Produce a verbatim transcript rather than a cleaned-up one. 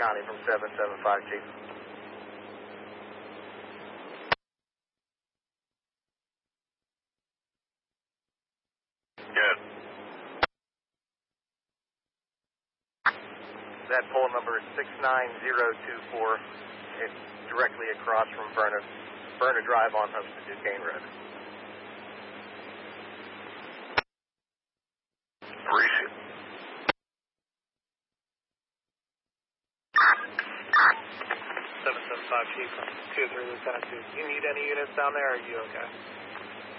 Connie from seven seven five, Chief. Good. That pole number is six nine zero two four. It's directly across from Verna, Verna Drive on Homestead Duquesne Road. Appreciate it. seven seven five, Chief, two three Lieutenant two. Do you need any units down there, or are you okay?